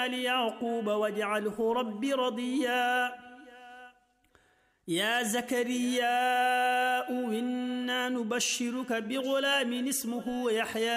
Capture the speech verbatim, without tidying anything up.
آل يعقوب واجعله رب رضيا يا زكريا إنا نبشرك بغلام اسمه يحيى